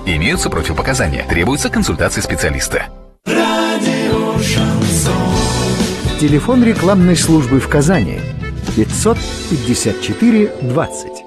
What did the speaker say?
Имеются противопоказания. Требуется консультация специалиста. Радио Шансон. Телефон рекламной службы в Казани 554 20.